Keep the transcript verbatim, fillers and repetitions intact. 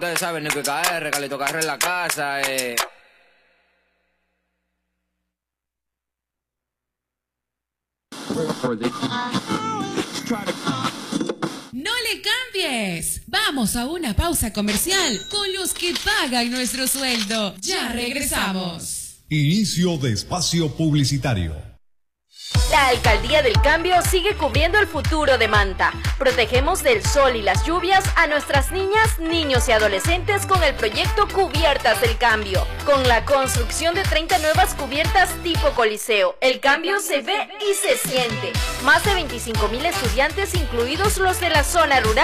Ustedes saben, Nico y K R, Calito Carro en la casa, eh. ¡No le cambies! Vamos a una pausa comercial con los que pagan nuestro sueldo. Ya regresamos. Inicio de espacio publicitario. La Alcaldía del Cambio sigue cubriendo el futuro de Manta. Protegemos del sol y las lluvias a nuestras niñas, niños y adolescentes con el proyecto Cubiertas del Cambio, con la construcción de treinta nuevas cubiertas tipo Coliseo. El cambio se ve y se siente. Más de veinticinco mil estudiantes, incluidos los de la zona rural,